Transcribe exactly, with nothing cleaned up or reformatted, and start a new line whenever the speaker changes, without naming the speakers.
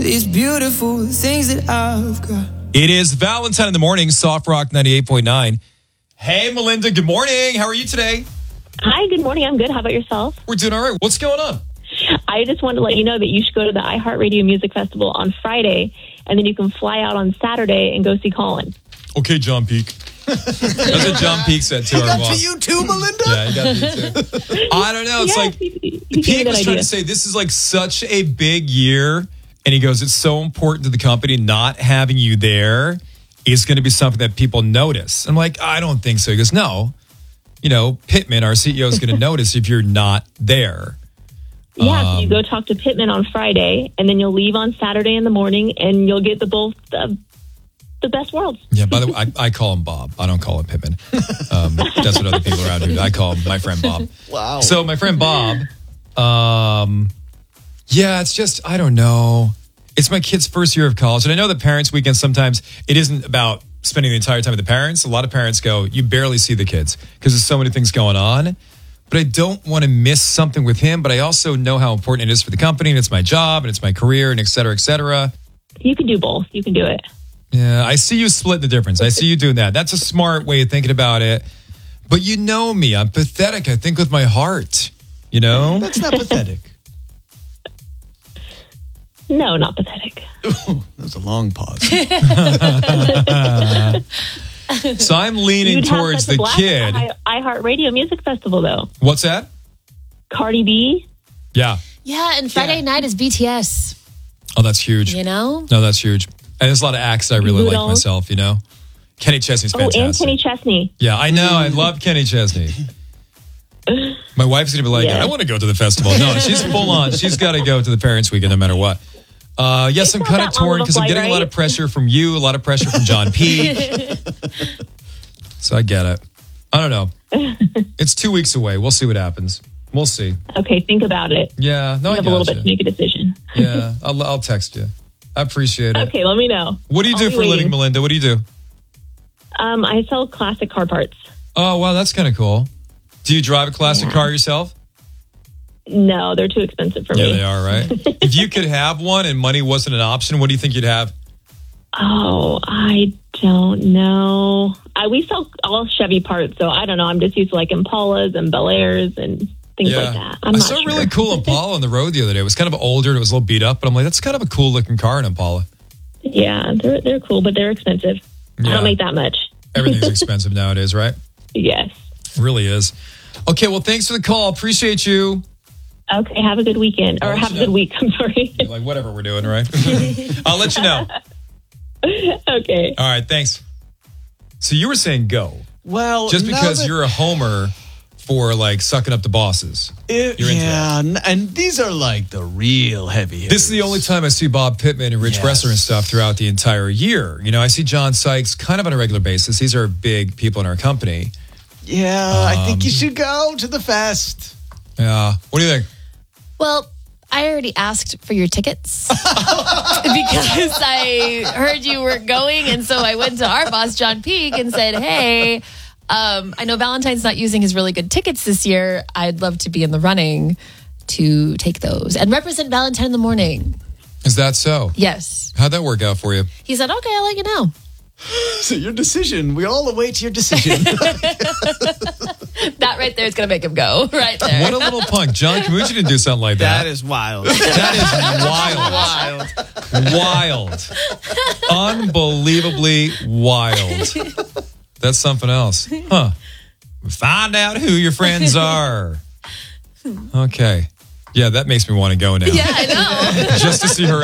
these beautiful things that I've got.
It is Valentine in the morning, Soft Rock ninety-eight point nine. Hey, Melinda, good morning. How are you today?
Hi, good morning. I'm good. How about yourself?
We're doing all right. What's going on?
I just wanted to let you know that you should go to the iHeartRadio Music Festival on Friday, and then you can fly out on Saturday and go see Colin.
Okay, John Peak. That's what John Peak said to
He
our
got
boss.
to you too, Melinda?
Yeah, he got to you too. I don't know. It's
Yes,
like
he- he gave me
Peak
that
was trying
idea.
to say this is like such a big year, and he goes, it's so important to the company not having you there is going to be something that people notice. I'm like, I don't think so. He goes, no. You know, Pittman, our C E O, is going to notice if you're not there.
Yeah, so you
Um,
go talk to Pittman on Friday, and then you'll leave on Saturday in the morning, and you'll get the both of the best worlds.
Yeah, by the way, I, I call him Bob. I don't call him Pittman. Um, that's what other people around here do. I call him my friend Bob.
Wow.
So my friend Bob, um, yeah, it's just, I don't know. It's my kid's first year of college. And I know that parents' weekend sometimes it isn't about spending the entire time with the parents. A lot of parents go, you barely see the kids because there's so many things going on. But I don't want to miss something with him. But I also know how important it is for the company, and it's my job, and it's my career, and et cetera, et cetera.
You can do both. You can do it.
Yeah, I see you split the difference. I see you doing that. That's a smart way of thinking about it. But you know me. I'm pathetic. I think with my heart, you know?
That's not pathetic.
No, not pathetic.
That was a long pause.
So I'm leaning
You'd have
towards
such a
the
blast
kid.
at the i- iHeartRadio Music Festival, though.
What's that?
Cardi B.
Yeah.
Yeah, and Friday
Yeah.
night is B T S,
Oh, that's huge.
you know?
No, that's huge. And there's a lot of acts I really like
Boodles.
myself, you know? Kenny Chesney's
Oh,
fantastic.
and Kenny Chesney.
Yeah, I know. I love Kenny Chesney. My wife's going to be like,
Yeah.
I want to go to the festival. No, she's full on. She's got to go to the parents' weekend no matter what. Uh, yes,
It's
I'm
not
kind of
that long
torn
of a
because I'm
flight,
getting a lot
right?
of pressure from you, a lot of pressure from John P. So I get it. I don't know. It's two weeks away. We'll see what happens. We'll see.
Okay, think about it.
Yeah, no,
You
I
have a little
gotcha.
bit to make a decision.
Yeah, I'll, I'll text you. I appreciate it.
Okay, let me know.
What do you
I'll
do
be
for a living,
waiting.
Melinda? What do you do?
Um, I sell classic car parts.
Oh, wow, that's kind of cool. Do you drive a classic
Yeah.
car yourself?
No, they're too expensive for
Yeah,
me.
they are, right? If you could have one and money wasn't an option, what do you think you'd have?
Oh, I don't know. I we sell all Chevy parts, so I don't know. I'm just used to like Impalas and Bel Airs and things
Yeah.
like that. I'm
I
not
saw a
sure.
really cool Impala on the road the other day. It was kind of older and it was a little beat up, but I'm like, that's kind of a cool looking car, an Impala.
Yeah, they're they're cool, but they're expensive. I
Yeah.
don't make that much.
Everything's expensive nowadays, right?
Yes.
It really is. Okay, well, thanks for the call. Appreciate you.
Okay, have a good weekend.
I'll
Or
let
have a
you
good
know.
week. I'm sorry.
Like, whatever we're doing, right? I'll let you know.
Okay.
All right, thanks. So you were saying go.
Well,
Just
now
because
that-
you're a homer for like sucking up the bosses.
It-
You're into
yeah, n- and these are like the real heavy hitters.
This is the only time I see Bob Pittman and Rich
Yes.
Bresser and stuff throughout the entire year. You know, I see John Sykes kind of on a regular basis. These are big people in our company.
Yeah, I think you
Um,
should go to the fest.
Yeah. What do you think?
Well, I already asked for your tickets because I heard you were going. And so I went to our boss, John Peak, and said, hey, um, I know Valentine's not using his really good tickets this year. I'd love to be in the running to take those and represent Valentine in the morning.
Is that so?
Yes.
How'd that work out for you?
He said, okay, I'll let you know.
So your decision. We all await your decision.
That right there is going to make him go right there.
What a little punk. John Camucci didn't do something like that.
That is wild.
That is wild. Wild. Unbelievably wild. That's something else. Huh. Find out who your friends are. Okay. Yeah, that makes me want to go now.
Yeah, I know.
Just to see her